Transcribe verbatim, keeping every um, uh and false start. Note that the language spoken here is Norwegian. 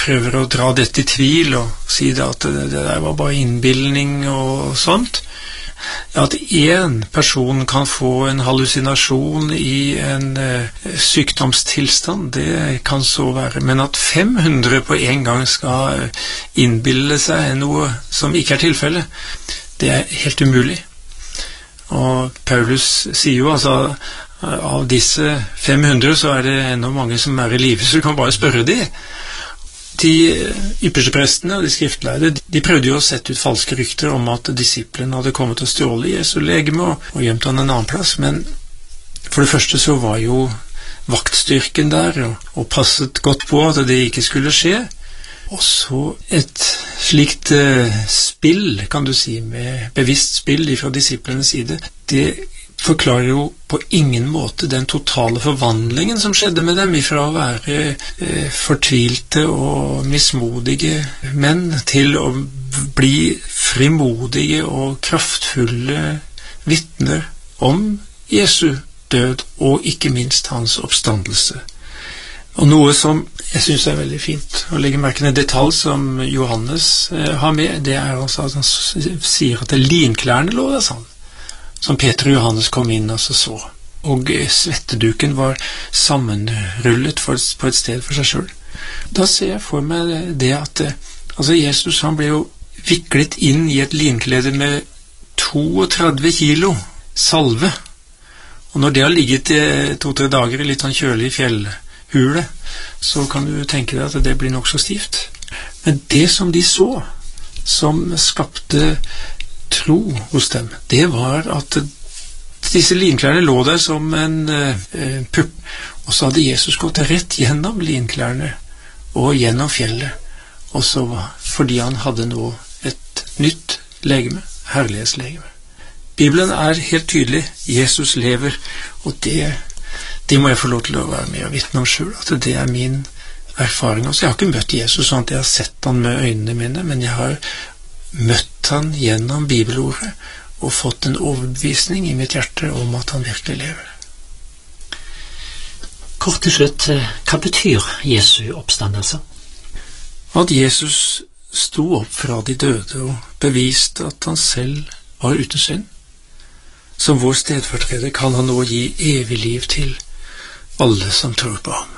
prøver å dra dette i tvil og si det at det, det der var bare innbildning og sånt. At en person kan få en hallusinasjon i en uh, sykdomstilstand, det kan så være. Men at fem hundre på en gang skal innbille seg noe som ikke er tilfelle, det er helt umulig. Og Paulus sier jo altså, av disse fem hundre så er det enda mange som er i live, så du kan bare spørre de. De ypperste prestene og de skriftlærde, de prøvde jo å sette ut falske rykter om at disiplene hadde kommet til å stjåle Jesu legeme og, og gjemt han en annen plass, men for det første så var jo vaktstyrken der og, og passet godt på at det ikke skulle skje. Og så et slikt uh, spill, kan du si, med bevisst spill fra disiplenes side, det forklarer jo på ingen måte den totale forvandlingen som skjedde med dem, ifra å være eh, fortvilte og mismodige menn til å bli frimodige og kraftfulle vitner om Jesu død og ikke minst hans oppstandelse. Og noe som jeg synes er veldig fint å legge merke til en detalj som Johannes eh, har med, det er altså at han sier at det linklærne lå der sånn, som Peter og Johannes kom inn og så så. Og svetteduken var sammenrullet for, på et sted for seg selv. Da ser jeg for meg det at altså Jesus han ble jo viklet inn i et linklede med trettito kilo salve. Og når det har ligget to-tre dager i litt sånn kjølig fjellhule, så kan du tenke deg at det blir nok så stivt. Men det som de så, som skapte tro hos dem, det var at disse linklærne lå der som en eh, pupp, og så hadde Jesus gått rett gjennom linklærne og gjennom fjellet, og så fordi han hadde nå et nytt legeme, herlighetslegeme. Bibelen er helt tydelig, Jesus lever, og det, det må jeg få lov til å være med og vitne om selv, at det er min erfaring. Altså, jeg har ikke møtt Jesus sånn at jeg har sett han med øynene mine, men jeg har møtt han gjennom bibelordet og fått en overbevisning i mitt hjerte om at han virkelig lever. Kort til slutt, hva betyr Jesu oppstandelse? At Jesus sto opp fra de døde og beviste at han selv var uten synd. Som vår stedfortreder kan han nå gi evig liv til alle som tror på ham.